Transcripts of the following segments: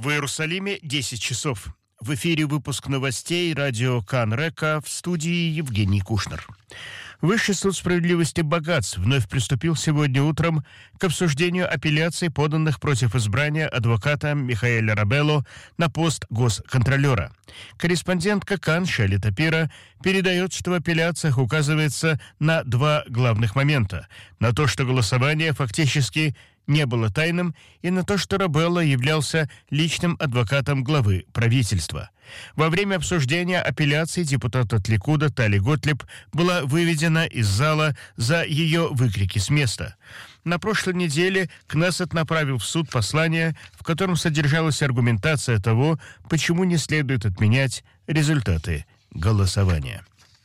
В Иерусалиме 10 часов. В эфире выпуск новостей радио Кан-Река, в студии Евгений Кушнер. Высший суд справедливости Багац вновь приступил сегодня утром к обсуждению апелляций, поданных против избрания адвоката Михаэля Рабелло на пост госконтролера. Корреспондентка Кан Шелли Тапира передает, что в апелляциях указывается на два главных момента: на то, что голосование фактически не было тайным, и на то, что Рабелло являлся личным адвокатом главы правительства. Во время обсуждения апелляции депутат от Ликуда Тали Готлиб была выведена из зала за ее выкрики с места. На прошлой неделе Кнессет направил в суд послание, в котором содержалась аргументация того, почему не следует отменять результаты голосования.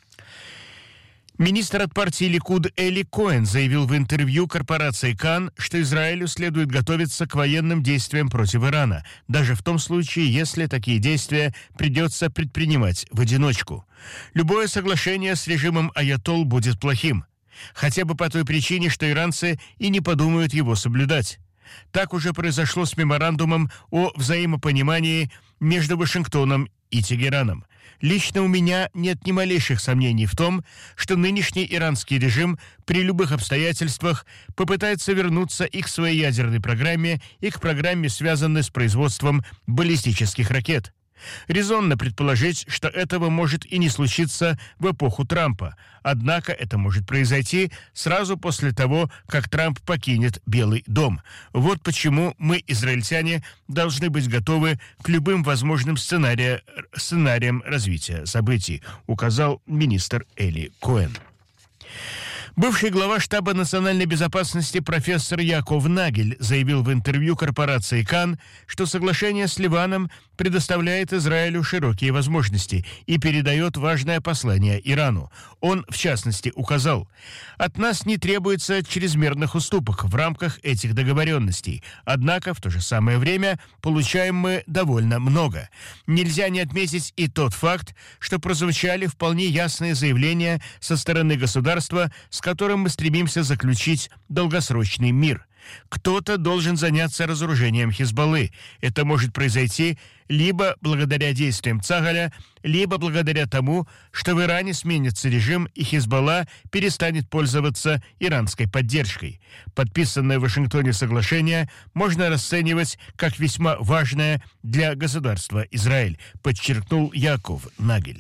Министр от партии Ликуд Эли Коэн заявил в интервью корпорации Кан, что Израилю следует готовиться к военным действиям против Ирана, даже в том случае, если такие действия придется предпринимать в одиночку. Любое соглашение с режимом аятолл будет плохим, хотя бы по той причине, что иранцы и не подумают его соблюдать. Так уже произошло с меморандумом о взаимопонимании между Вашингтоном и Тегераном. Лично у меня нет ни малейших сомнений в том, что нынешний иранский режим при любых обстоятельствах попытается вернуться и к своей ядерной программе, и к программе, связанной с производством баллистических ракет. Резонно предположить, что этого может и не случиться в эпоху Трампа. Однако это может произойти сразу после того, как Трамп покинет Белый дом. Вот почему мы, израильтяне, должны быть готовы к любым возможным сценариям развития событий, указал министр Эли Коэн. Бывший глава штаба национальной безопасности профессор Яков Нагель заявил в интервью корпорации Кан, что соглашение с Ливаном предоставляет Израилю широкие возможности и передает важное послание Ирану. Он, в частности, указал: «От нас не требуется чрезмерных уступок в рамках этих договоренностей, однако в то же самое время получаем мы довольно много. Нельзя не отметить и тот факт, что прозвучали вполне ясные заявления со стороны государства, с которым мы стремимся заключить долгосрочный мир. Кто-то должен заняться разоружением Хизбаллы. Это может произойти либо благодаря действиям Цагаля, либо благодаря тому, что в Иране сменится режим и Хизбалла перестанет пользоваться иранской поддержкой. Подписанное в Вашингтоне соглашение можно расценивать как весьма важное для государства Израиль», подчеркнул Яков Нагель.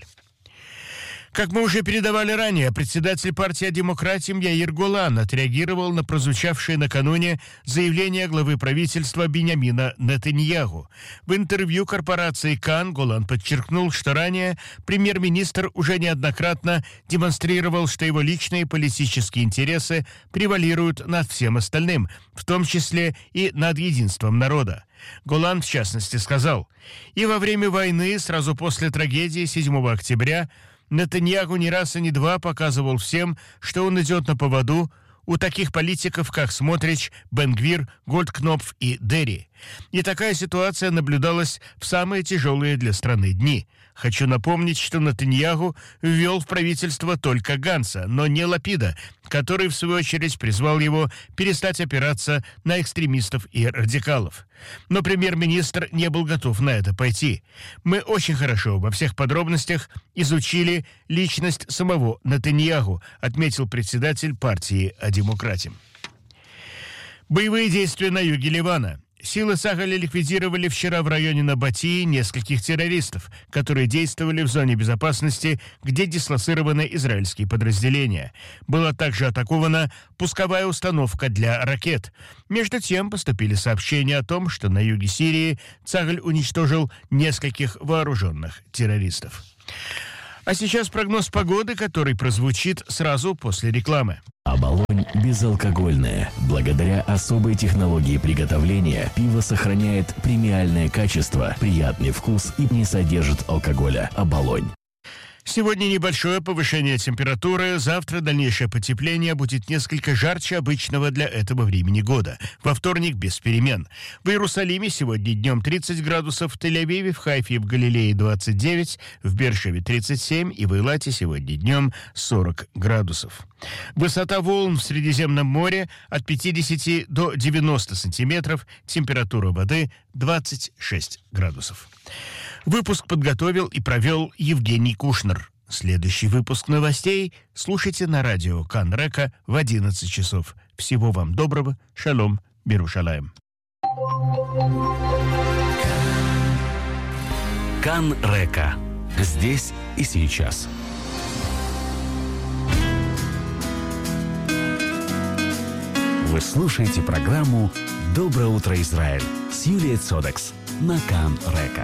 Как мы уже передавали ранее, председатель партии «Демократим» Яир Голан отреагировал на прозвучавшее накануне заявление главы правительства Биньямина Нетаньяху. В интервью корпорации Кан Голан подчеркнул, что ранее премьер-министр уже неоднократно демонстрировал, что его личные политические интересы превалируют над всем остальным, в том числе и над единством народа. Голан, в частности, сказал: «И во время войны, сразу после трагедии 7 октября, Нетаньяху не раз и не два показывал всем, что он идет на поводу у таких политиков, как Смотрич, Бен-Гвир, Голдкнопф и Дерри. И такая ситуация наблюдалась в самые тяжелые для страны дни. Хочу напомнить, что Нетаньяху ввел в правительство только Ганца, но не Лапида, который, в свою очередь, призвал его перестать опираться на экстремистов и радикалов. Но премьер-министр не был готов на это пойти. Мы очень хорошо во всех подробностях изучили личность самого Нетаньяху», отметил председатель партии «Демократим». Боевые действия на юге Ливана. Силы Цагаля ликвидировали вчера в районе Набатии нескольких террористов, которые действовали в зоне безопасности, где дислоцированы израильские подразделения. Была также атакована пусковая установка для ракет. Между тем поступили сообщения о том, что на юге Сирии Цагаль уничтожил нескольких вооруженных террористов. А сейчас прогноз погоды, который прозвучит сразу после рекламы. Оболонь безалкогольное. Благодаря особой технологии приготовления пиво сохраняет премиальное качество, приятный вкус и не содержит алкоголя. Оболонь. Сегодня небольшое повышение температуры, завтра дальнейшее потепление будет несколько жарче обычного для этого времени года. Во вторник без перемен. В Иерусалиме сегодня днем 30 градусов, в Тель-Авиве, в Хайфе и в Галилее 29, в Бершеве 37 и в Эйлате сегодня днем 40 градусов. Высота волн в Средиземном море от 50 до 90 сантиметров, температура воды 26 градусов. Выпуск подготовил и провел Евгений Кушнер. Следующий выпуск новостей слушайте на радио Кан Река в 11 часов. Всего вам доброго. Шалом. Берушалаем. Кан Река. Здесь и сейчас. Вы слушаете программу «Доброе утро, Израиль» с Юлией Цодекс на Кан Река.